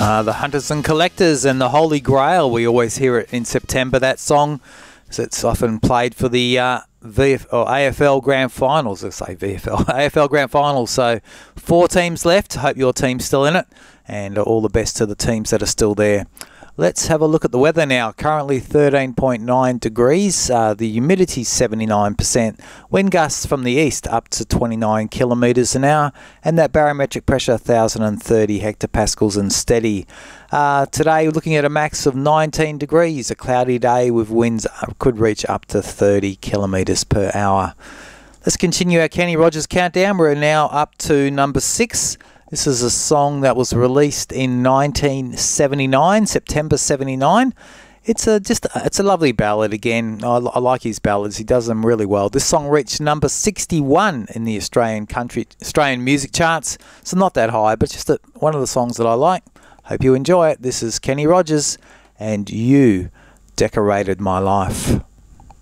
The Hunters and Collectors and the Holy Grail. We always hear it in September, that song. It's often played for the AFL Grand Finals. I say VFL. AFL Grand Finals. So 4 teams left. Hope your team's still in it. And all the best to the teams that are still there. Let's have a look at the weather now. Currently 13.9 degrees. The humidity's 79%. Wind gusts from the east up to 29 kilometres an hour. And that barometric pressure 1,030 hectopascals and steady. Today we're looking at a max of 19 degrees. A cloudy day with winds could reach up to 30 kilometres per hour. Let's continue our Kenny Rogers countdown. We're now up to number 6. This is a song that was released in 1979, September 79. It's a lovely ballad again. I like his ballads. He does them really well. This song reached number 61 in the Australian music charts. So not that high, but just one of the songs that I like. Hope you enjoy it. This is Kenny Rogers and You Decorated My Life.